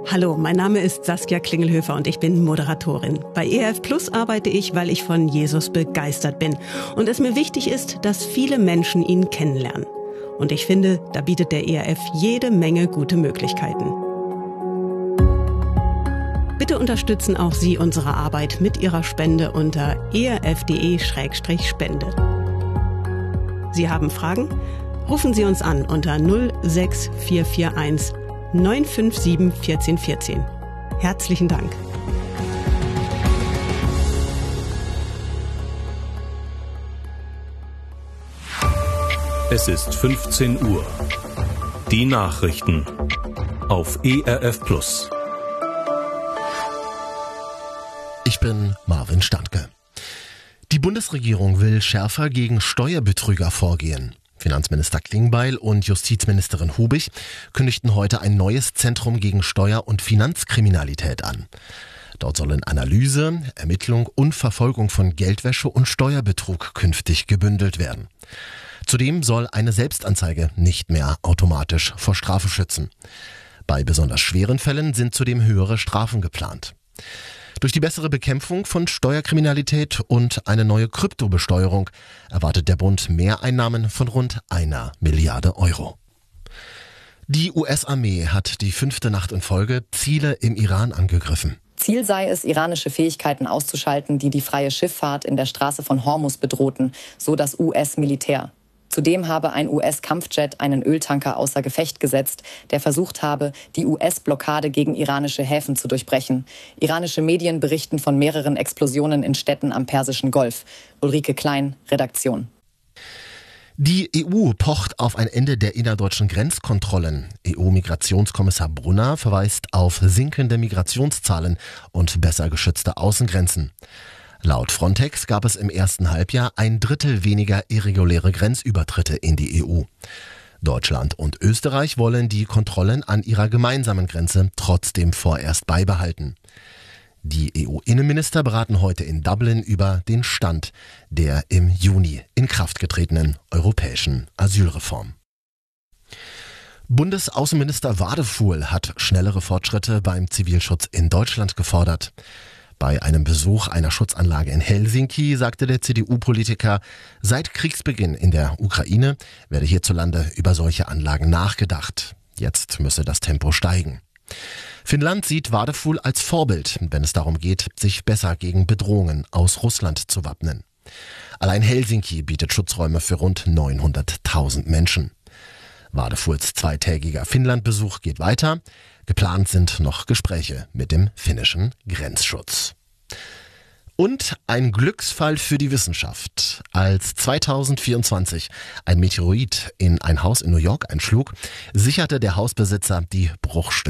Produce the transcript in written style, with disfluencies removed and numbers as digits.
Hallo, mein Name ist Saskia Klingelhöfer und ich bin Moderatorin. Bei ERF Plus arbeite ich, weil ich von Jesus begeistert bin und es mir wichtig ist, dass viele Menschen ihn kennenlernen. Und ich finde, da bietet der ERF jede Menge gute Möglichkeiten. Bitte unterstützen auch Sie unsere Arbeit mit Ihrer Spende unter erf.de/spende. Sie haben Fragen? Rufen Sie uns an unter 06441 957 1414. Herzlichen Dank. Es ist 15 Uhr. Die Nachrichten auf ERF Plus. Ich bin Marvin Standke. Die Bundesregierung will schärfer gegen Steuerbetrüger vorgehen. Finanzminister Klingbeil und Justizministerin Hubig kündigten heute ein neues Zentrum gegen Steuer- und Finanzkriminalität an. Dort sollen Analyse, Ermittlung und Verfolgung von Geldwäsche und Steuerbetrug künftig gebündelt werden. Zudem soll eine Selbstanzeige nicht mehr automatisch vor Strafe schützen. Bei besonders schweren Fällen sind zudem höhere Strafen geplant. Durch die bessere Bekämpfung von Steuerkriminalität und eine neue Kryptobesteuerung erwartet der Bund Mehreinnahmen von rund 1 Milliarde Euro. Die US-Armee hat die 5. Nacht in Folge Ziele im Iran angegriffen. Ziel sei es, iranische Fähigkeiten auszuschalten, die die freie Schifffahrt in der Straße von Hormuz bedrohten, so das US-Militär. Zudem habe ein US-Kampfjet einen Öltanker außer Gefecht gesetzt, der versucht habe, die US-Blockade gegen iranische Häfen zu durchbrechen. Iranische Medien berichten von mehreren Explosionen in Städten am Persischen Golf. Ulrike Klein, Redaktion. Die EU pocht auf ein Ende der innerdeutschen Grenzkontrollen. EU-Migrationskommissar Brunner verweist auf sinkende Migrationszahlen und besser geschützte Außengrenzen. Laut Frontex gab es im ersten Halbjahr 1/3 weniger irreguläre Grenzübertritte in die EU. Deutschland und Österreich wollen die Kontrollen an ihrer gemeinsamen Grenze trotzdem vorerst beibehalten. Die EU-Innenminister beraten heute in Dublin über den Stand der im Juni in Kraft getretenen europäischen Asylreform. Bundesaußenminister Wadefuhl hat schnellere Fortschritte beim Zivilschutz in Deutschland gefordert. Bei einem Besuch einer Schutzanlage in Helsinki sagte der CDU-Politiker, seit Kriegsbeginn in der Ukraine werde hierzulande über solche Anlagen nachgedacht. Jetzt müsse das Tempo steigen. Finnland sieht Wadefuhl als Vorbild, wenn es darum geht, sich besser gegen Bedrohungen aus Russland zu wappnen. Allein Helsinki bietet Schutzräume für rund 900.000 Menschen. Wadefuhls zweitägiger Finnlandbesuch geht weiter. Geplant sind noch Gespräche mit dem finnischen Grenzschutz. Und ein Glücksfall für die Wissenschaft. Als 2024 ein Meteorit in ein Haus in New York einschlug, sicherte der Hausbesitzer die Bruchstücke